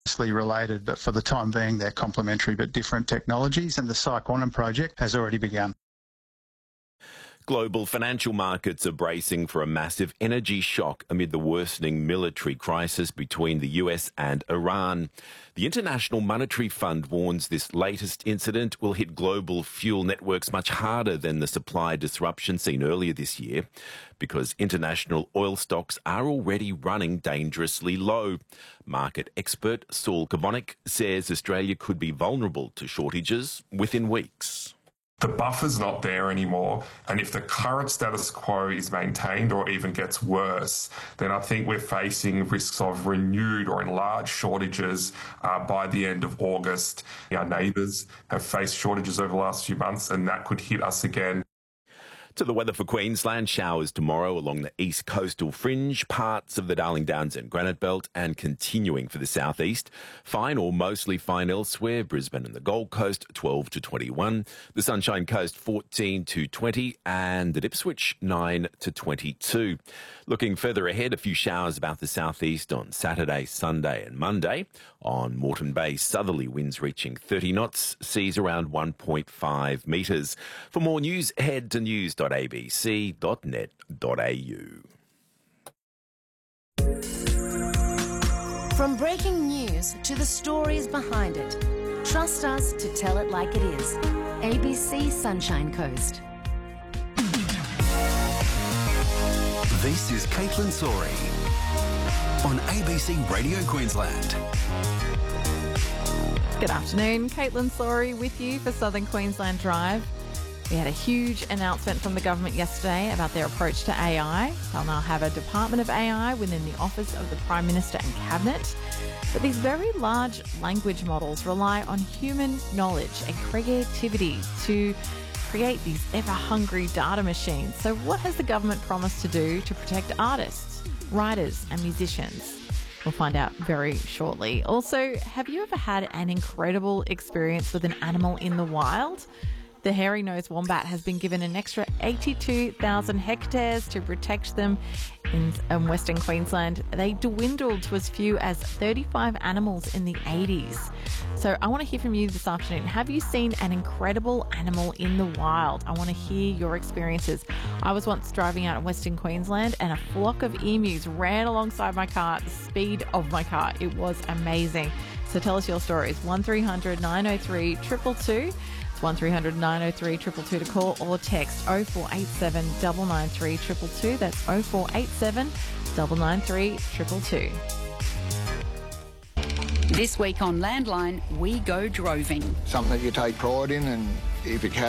related, but for the time being, they're complementary but different technologies, and the PsiQuantum project has already begun. Global financial markets are bracing for a massive energy shock amid the worsening military crisis between the US and Iran. The International Monetary Fund warns this latest incident will hit global fuel networks much harder than the supply disruption seen earlier this year, because international oil stocks are already running dangerously low. Market expert Saul Kavonik says Australia could be vulnerable to shortages within weeks. The buffer's not there anymore, and if the current status quo is maintained or even gets worse, then I think we're facing risks of renewed or enlarged shortages by the end of August. Our neighbours have faced shortages over the last few months, and that could hit us again. To the weather for Queensland, showers tomorrow along the east coastal fringe, parts of the Darling Downs and Granite Belt, and continuing for the southeast. Fine or mostly fine elsewhere, Brisbane and the Gold Coast 12 to 21, the Sunshine Coast 14 to 20, and at Ipswich 9 to 22. Looking further ahead, a few showers about the southeast on Saturday, Sunday and Monday. On Moreton Bay, southerly winds reaching 30 knots, seas around 1.5 metres. For more news, head to news.abc.net.au. From breaking news to the stories behind it, trust us to tell it like it is. ABC Sunshine Coast. This is Caitlin Sori on ABC Radio Queensland. Good afternoon, Caitlin Sori with you for Southern Queensland Drive. We had a huge announcement from the government yesterday about their approach to AI. They'll now have a Department of AI within the Office of the Prime Minister and Cabinet. But these very large language models rely on human knowledge and creativity to create these ever-hungry data machines. So what has the government promised to do to protect artists, writers and musicians? We'll find out very shortly. Also, have you ever had an incredible experience with an animal in the wild? The hairy-nosed wombat has been given an extra 82,000 hectares to protect them in Western Queensland. They dwindled to as few as 35 animals in the 80s. So I want to hear from you this afternoon. Have you seen an incredible animal in the wild? I want to hear your experiences. I was once driving out in Western Queensland and a flock of emus ran alongside my car at the speed of my car. It was amazing. So tell us your stories. 1300 903 222. 1300 903 222 to call or text 0487 993 222. That's 0487 993 222. This week on Landline, we go droving. Something you take pride in, and if it happens,